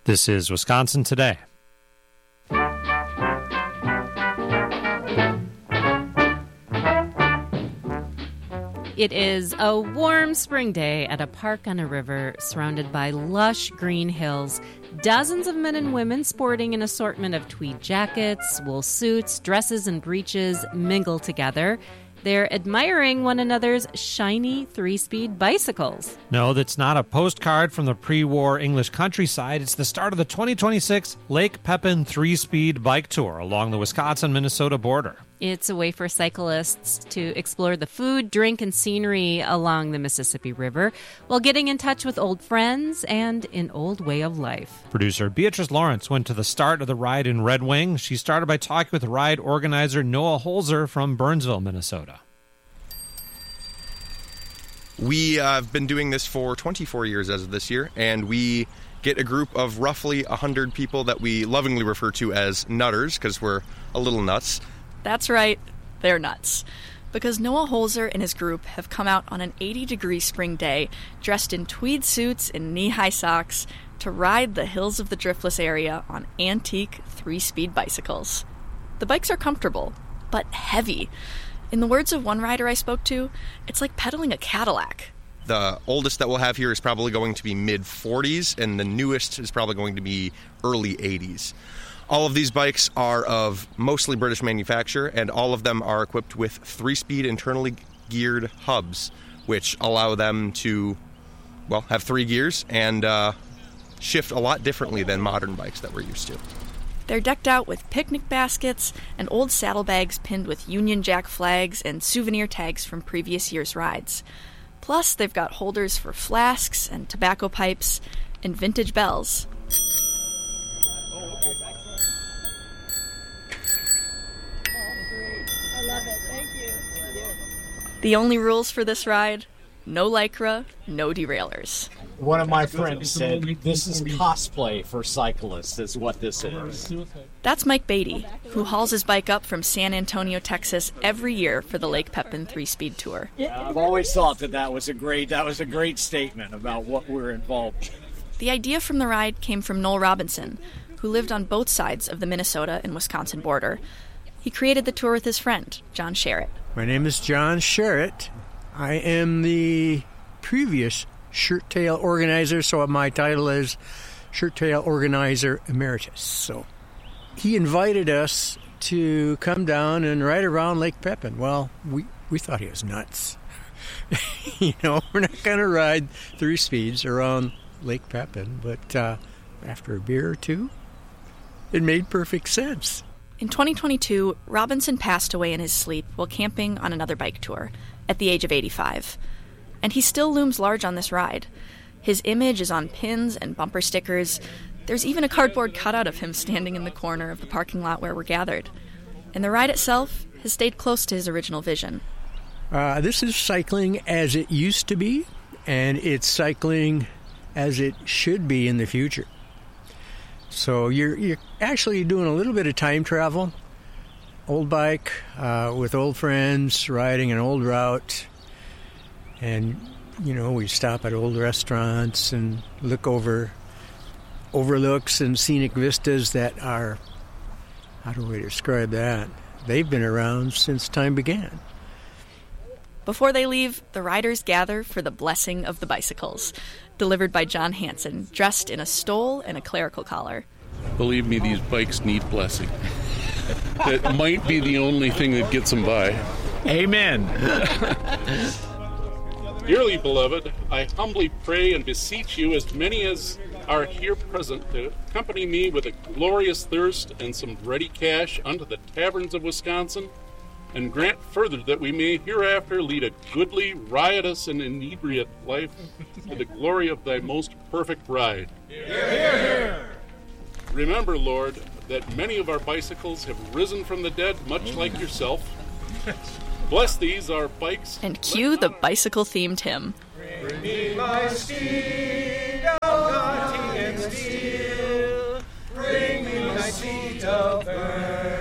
This is Wisconsin Today. It is a warm spring day at a park on a river surrounded by lush green hills. Dozens of men and women sporting an assortment of tweed jackets, wool suits, dresses, and breeches mingle together. They're admiring one another's shiny three-speed bicycles. No, that's not a postcard from the pre-war English countryside. It's the start of the 2026 Lake Pepin three-speed bike tour along the Wisconsin-Minnesota border. It's a way for cyclists to explore the food, drink, and scenery along the Mississippi River while getting in touch with old friends and an old way of life. Producer Beatrice Lawrence went to the start of the ride in Red Wing. She started by talking with ride organizer Noah Holzer from Burnsville, Minnesota. We have been doing this for 24 years as of this year, and we get a group of roughly 100 people that we lovingly refer to as nutters because we're a little nuts. That's right, they're nuts. Because Noah Holzer and his group have come out on an 80-degree spring day, dressed in tweed suits and knee-high socks, to ride the hills of the Driftless area on antique three-speed bicycles. The bikes are comfortable, but heavy. In the words of one rider I spoke to, it's like pedaling a Cadillac. The oldest that we'll have here is probably going to be mid-40s, and the newest is probably going to be early 80s. All of these bikes are of mostly British manufacture, and all of them are equipped with three-speed internally geared hubs, which allow them to, well, have three gears and shift a lot differently than modern bikes that we're used to. They're decked out with picnic baskets and old saddlebags pinned with Union Jack flags and souvenir tags from previous year's rides. Plus, they've got holders for flasks and tobacco pipes and vintage bells. The only rules for this ride, no Lycra, no derailleurs. One of my friends said, this is cosplay for cyclists, is what this is. That's Mike Beatty, who hauls his bike up from San Antonio, Texas, every year for the Lake Pepin three-speed tour. I've always thought that was a great statement about what we're involved in. The idea from the ride came from Noel Robinson, who lived on both sides of the Minnesota and Wisconsin border. He created the tour with his friend, John Sherritt. My name is John Sherritt. I am the previous Shirt Tail organizer, so my title is Shirt Tail Organizer Emeritus. So he invited us to come down and ride around Lake Pepin. Well, we thought he was nuts. We're not going to ride three speeds around Lake Pepin, but after a beer or two, it made perfect sense. In 2022, Robinson passed away in his sleep while camping on another bike tour at the age of 85. And he still looms large on this ride. His image is on pins and bumper stickers. There's even a cardboard cutout of him standing in the corner of the parking lot where we're gathered. And the ride itself has stayed close to his original vision. This is cycling as it used to be, and it's cycling as it should be in the future. So you're actually doing a little bit of time travel. Old bike with old friends, riding an old route. And, we stop at old restaurants and look over overlooks and scenic vistas that are, how do we describe that? They've been around since time began. Before they leave, the riders gather for the blessing of the bicycles, delivered by John Hansen, dressed in a stole and a clerical collar. Believe me, these bikes need blessing. That might be the only thing that gets them by. Amen. Dearly beloved, I humbly pray and beseech you, as many as are here present, to accompany me with a glorious thirst and some ready cash unto the taverns of Wisconsin, and grant further that we may hereafter lead a goodly, riotous, and inebriate life to the glory of thy most perfect ride. Hear, hear, hear. Remember, Lord, that many of our bicycles have risen from the dead, much like yourself. Bless these, our bikes. And cue the bicycle-themed hymn. Bring me my steed of hunting and steel. Bring me my seat of burn.